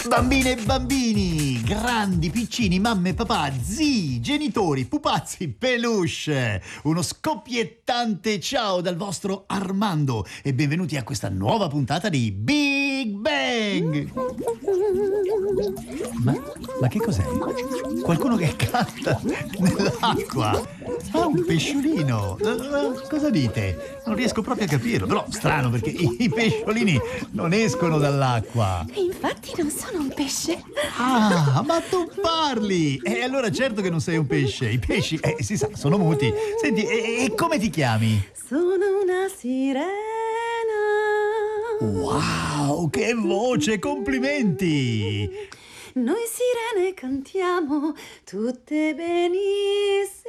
Bambine e bambini, grandi, piccini, mamme e papà, zii, genitori, pupazzi, peluche. Uno scoppiettante ciao dal vostro Armando e benvenuti a questa nuova puntata di Big Bang. Ma che cos'è? Qualcuno che canta nell'acqua. Ah, un pesciolino. Cosa dite? Non riesco proprio a capirlo. Però strano perché i pesciolini non escono dall'acqua. Infatti non sono un pesce. Ah, ma tu parli! E allora certo che non sei un pesce. I pesci, si sa, sono muti. Senti, e come ti chiami? Sono una sirena. Wow, che voce! Complimenti! Noi sirene cantiamo tutte benissimo.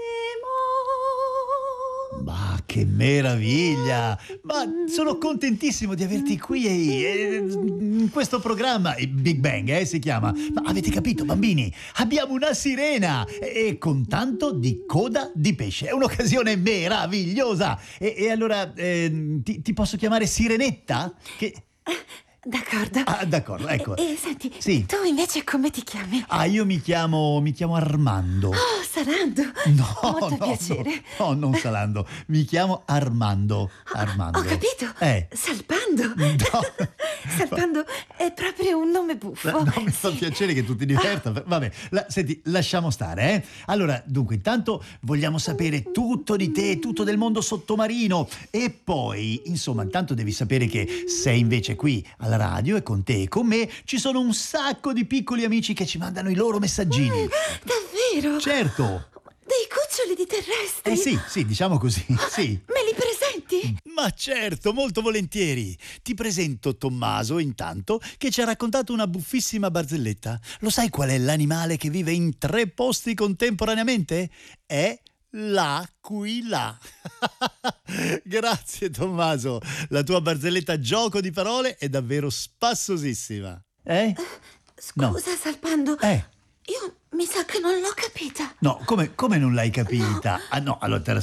Ma che meraviglia! Ma sono contentissimo di averti qui in questo programma, il Big Bang, si chiama. Ma avete capito, bambini? Abbiamo una sirena e con tanto di coda di pesce. È un'occasione meravigliosa. E allora ti posso chiamare Sirenetta? D'accordo. Ah, d'accordo, ecco. E senti, Sì. tu invece come ti chiami? Ah, io mi chiamo Armando. Oh, Salando. No, Molto piacere. No, non Salando. Mi chiamo Armando. Armando. Ho capito. Salpando. No. Salpando è proprio un nome buffo. No, mi fa piacere che tu ti diverta. Vabbè, senti, lasciamo stare, Allora, dunque, intanto vogliamo sapere tutto di te, tutto del mondo sottomarino. E poi, insomma, intanto devi sapere che sei invece qui alla radio e con te e con me ci sono un sacco di piccoli amici che ci mandano i loro messaggini. Davvero? Certo. Dei cuccioli di terrestri? Sì, diciamo così, sì. Me li presenti? Ma certo, molto volentieri. Ti presento Tommaso, intanto, che ci ha raccontato una buffissima barzelletta. Lo sai qual è l'animale che vive in 3 posti contemporaneamente? È l'aquila. Grazie Tommaso, la tua barzelletta gioco di parole è davvero spassosissima. Scusa, No. Salpando. Io mi sa che non l'ho capita. No, come non l'hai capita? Ah no, allora te la